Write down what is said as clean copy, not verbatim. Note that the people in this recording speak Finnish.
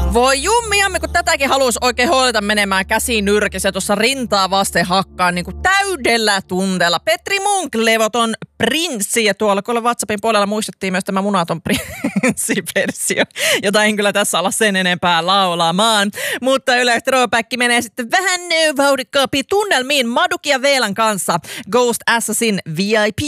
Voi jummiamme, kun tätäkin haluaisi oikein hoideta menemään käsiin nyrkissä tuossa rintaa vasten hakkaan niin kuin täydellä tunteella. Petri Munk, levoton prinssi, ja tuolla kun WhatsAppin puolella muistettiin myös tämä munaton prinssiversio, jota en kyllä tässä olla sen enempää laulamaan. Mutta Yle Throwback menee sitten vähän vauhdikkaampiin tunnelmiin Madukia Veelan kanssa. Ghost Assassin VIP.